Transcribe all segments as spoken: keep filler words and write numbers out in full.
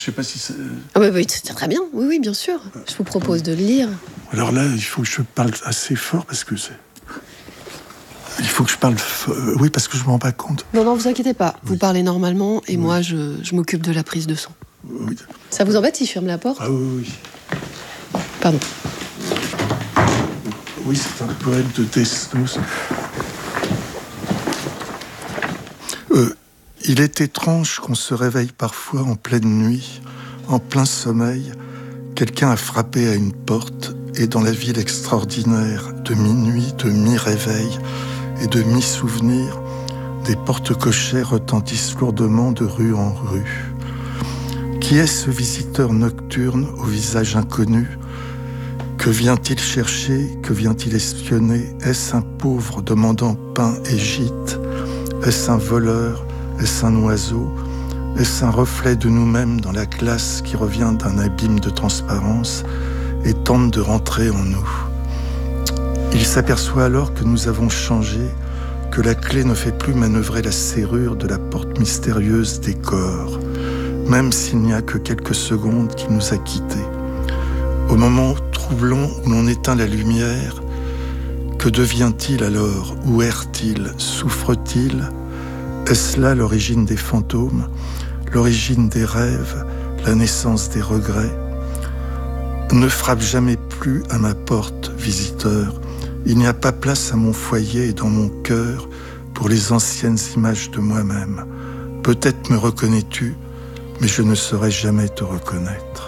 Je sais pas si c'est... Ah bah oui, c'est très bien, oui, oui, bien sûr. Je vous propose de le lire. Alors là, il faut que je parle assez fort parce que c'est... Il faut que je parle... F... Oui, parce que je m'en rends pas compte. Non, non, vous inquiétez pas. Oui. Vous parlez normalement et Oui. moi, je, je m'occupe de la prise de son. Oui. Ça vous embête si je ferme la porte? Ah oui, oui. Pardon. Oui, c'est un poème de Desnos. Euh, il est étrange qu'on se réveille parfois en pleine nuit, en plein sommeil. Quelqu'un a frappé à une porte et dans la ville extraordinaire de minuit, de mi-réveil et de mi-souvenir, des portes cochères retentissent lourdement de rue en rue. Qui est ce visiteur nocturne au visage inconnu? Que vient-il chercher? Que vient-il espionner? Est-ce un pauvre demandant pain et gîte? Est-ce un voleur? Est-ce un oiseau? Est-ce un reflet de nous-mêmes dans la glace qui revient d'un abîme de transparence et tente de rentrer en nous? Il s'aperçoit alors que nous avons changé, que la clé ne fait plus manœuvrer la serrure de la porte mystérieuse des corps, même s'il n'y a que quelques secondes qui nous a quittés. Au moment troublant où l'on éteint la lumière, que devient-il alors? Où erre-t-il? Souffre-t-il? Est-ce là l'origine des fantômes, l'origine des rêves, la naissance des regrets? Ne frappe jamais plus à ma porte, visiteur. Il n'y a pas place à mon foyer et dans mon cœur pour les anciennes images de moi-même. Peut-être me reconnais-tu, mais je ne saurais jamais te reconnaître.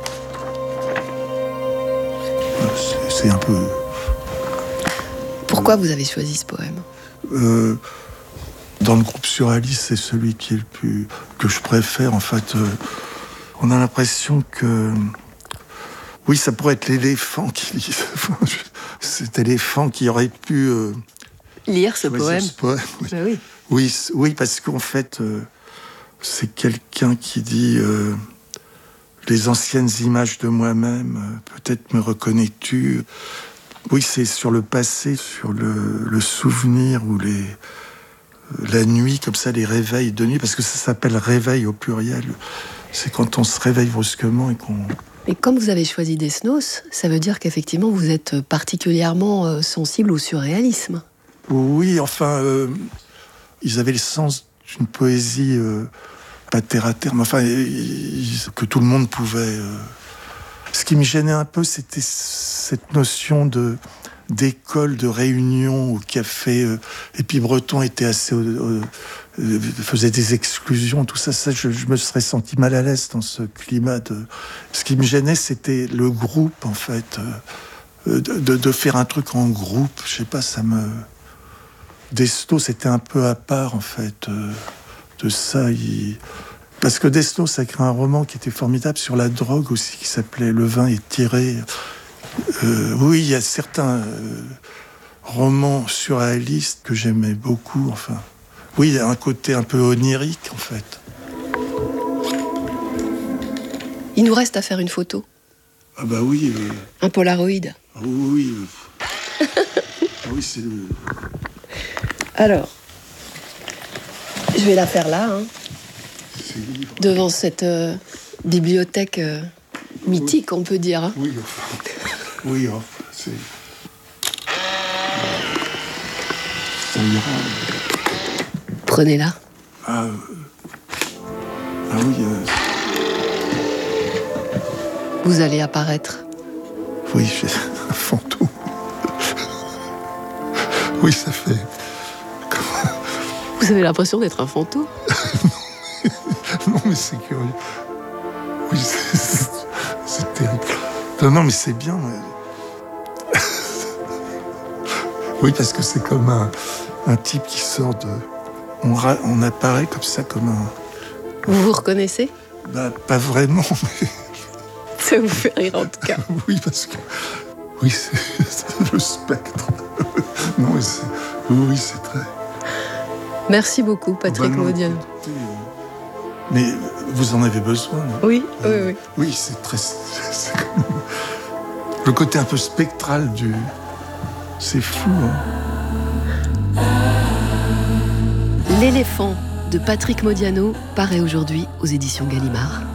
C'est un peu... Pourquoi vous avez choisi ce poème? euh, Dans le groupe Surréaliste, c'est celui qui est le plus... que je préfère, en fait. Euh, on a l'impression que... Oui, ça pourrait être l'éléphant qui lit. Cet éléphant qui aurait pu... Euh, lire ce poème. ce poème. Oui. Bah oui. Oui, oui, parce qu'en fait, euh, c'est quelqu'un qui dit... Euh, les anciennes images de moi-même, euh, peut-être me reconnais-tu. Oui, c'est sur le passé, sur le, le souvenir ou les, euh, la nuit, comme ça, les réveils de nuit, parce que ça s'appelle réveil au pluriel. C'est quand on se réveille brusquement et qu'on... Mais comme vous avez choisi Desnos, ça veut dire qu'effectivement vous êtes particulièrement euh, sensible au surréalisme. Oui, enfin, euh, ils avaient le sens d'une poésie... Euh, pas terre à terre, mais enfin, que tout le monde pouvait... Euh... Ce qui me gênait un peu, c'était cette notion de, d'école, de réunion au café. Euh... Et puis Breton était assez... Euh... Euh... faisait des exclusions, tout ça. ça je, je me serais senti mal à l'aise dans ce climat. De... Ce qui me gênait, c'était le groupe, en fait. Euh... De, de, de faire un truc en groupe. Je sais pas, ça me... Desnos, c'était un peu à part, en fait. Euh... de ça, il... parce que Desnos a écrit un roman qui était formidable sur la drogue aussi, qui s'appelait Le vin est tiré. Euh, oui, il y a certains euh, romans surréalistes que j'aimais beaucoup, enfin. Oui, il y a un côté un peu onirique, en fait. Il nous reste à faire une photo. Ah bah oui. Euh... Un Polaroid. Ah oui, oui. Ah oui, c'est le... Alors... je vais la faire là, hein, devant cette euh, bibliothèque euh, mythique, on peut dire. Hein. Oui, enfin, oui, enfin, c'est... Ça ira. Prenez-la. Ah, euh... ah oui. Euh... Vous allez apparaître. Oui, j'ai un fantôme. Oui, ça fait... Vous avez l'impression d'être un fantôme? Non, mais c'est curieux. Oui, c'est, c'est, c'est terrible. Non, non, mais c'est bien. Mais... oui, parce que c'est comme un, un type qui sort de... On, ra... on apparaît comme ça, comme un... Vous vous reconnaissez? Bah, pas vraiment, mais... Ça vous fait rire, en tout cas. Oui, parce que... Oui, c'est, c'est le spectre. Non, mais c'est... Oui, c'est très... Merci beaucoup, Patrick Modiano. Mais vous en avez besoin. Non? Oui, oui, oui. Oui, c'est très... C'est comme... Le côté un peu spectral du... C'est fou, hein. L'éléphant de Patrick Modiano paraît aujourd'hui aux éditions Gallimard.